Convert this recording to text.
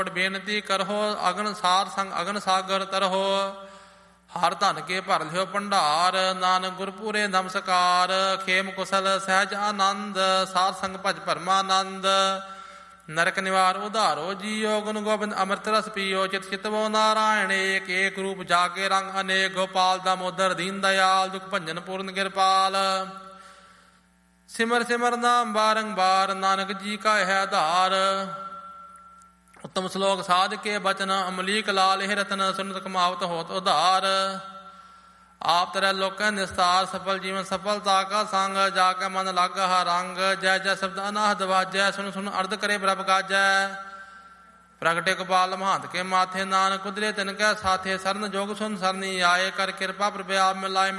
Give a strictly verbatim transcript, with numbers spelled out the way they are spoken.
ਬੇਨਤੀ ਕਰੋ ਅਗਨ ਸਾਰ ਸੰਗ ਅਗਨ ਸਾਗਰ ਤਰਹੁ। ਹਰ ਧਨ ਕੇ ਭਰ ਲਿਓ ਭੰਡਾਰ, ਨਾਨਕ ਗੁਰਪੂਰੇ ਨਮਸਕਾਰ। ਖੇਮ ਕੁਸਲ ਸਹਿਜ ਆਨੰਦ, ਸਾਧ ਸੰਗ ਭਜ ਪਰਮਾਨੰਦ। ਨਰਕ ਨਿਵਾਰ ਉਧਾਰੋ ਜੀਓ, ਗੁਣ ਗੋਬਿੰਦ ਅੰਮ੍ਰਿਤ ਰਸ ਪੀਓ। ਚਿਤ ਚਿਤਵੋ ਨਾਰਾਇਣ ਏਕ, ਏਕ ਰੂਪ ਜਾਗੇ ਰੰਗ ਅਨੇਕ। ਗੋਪਾਲ ਦਾਮੋਦਰ ਦੀਨ ਦਇਆਲ, ਦੁਖ ਭੰਜਨ ਪੂਰਨ ਕਿਰਪਾਲ। ਸਿਮਰ ਸਿਮਰ ਨਾਮ ਬਾਰੰਬਾਰ, ਨਾਨਕ ਜੀ ਕਾ ਹੈ ਆਧਾਰ। ਉੱਤਮ ਸ਼ਲੋਕ ਸਾਧ ਕੇ ਬਚਨ, ਅਮਲੀਕ ਲਾਲ ਇਹ ਰਤਨ। ਸੁਨਤ ਕਮਾਵਤ ਹੋਤ ਉਧਾਰ। ਆਪ ਤਰੈ ਲੋਕੈ ਨਿਸਤਾਰ, ਸਫਲ ਜੀਵਨ ਸਫਲਤਾ ਕਾ ਸੰਗ। ਜਾ ਕੇ ਮਨ ਲਾਗਾ ਹਾ ਰੰਗ, ਜੈ ਜੈ ਸ਼ਬਦ ਅਨਾਹਦ ਵਾਜੈ। ਸੁਨ ਸੁਨ ਅਰਧ ਕਰੇ ਪ੍ਰਭ ਕਾਜੈ। ਪ੍ਰਗਟੇ ਗੋਪਾਲ ਮਹੰਤ ਕੇ ਮਾਥੇ, ਨਾਨਕ ਕੁਦਰੇ ਤਿਨ ਕੈ ਸਾਥੇ। ਸਰਨ ਜੋਗ ਸੁਨ ਸਰਨੀ ਆਏ, ਕਰ ਕਿਰਪਾ ਪ੍ਰਭ ਆਪ ਮਿਲਾਏ।